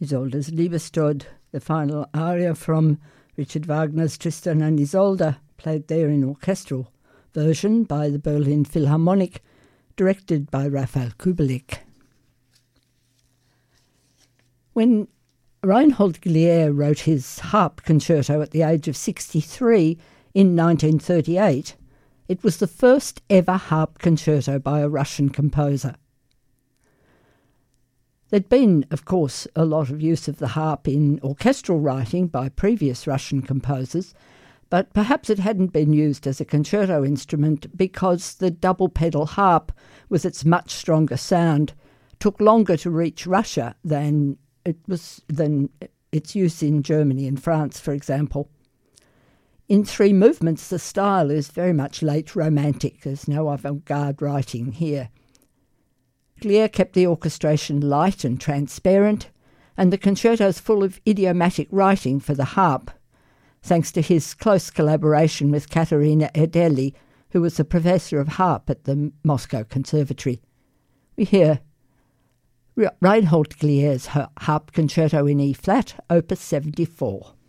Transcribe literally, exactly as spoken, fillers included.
Isolde's Liebestod, the final aria from Richard Wagner's Tristan and Isolde, played there in orchestral version by the Berlin Philharmonic, directed by Raphael Kubelik. When Reinhold Glier wrote his harp concerto at the age of sixty-three in nineteen thirty-eight, it was the first ever harp concerto by a Russian composer. There'd been, of course, a lot of use of the harp in orchestral writing by previous Russian composers, but perhaps it hadn't been used as a concerto instrument because the double-pedal harp, with its much stronger sound, took longer to reach Russia than it was than its use in Germany and France, for example. In three movements, the style is very much late Romantic. There's no avant-garde writing here. Glier kept the orchestration light and transparent, and the concerto is full of idiomatic writing for the harp, thanks to his close collaboration with Katerina Erdely, who was a professor of harp at the Moscow Conservatory. We hear Reinhold Glier's harp concerto in E-flat, opus seventy-four.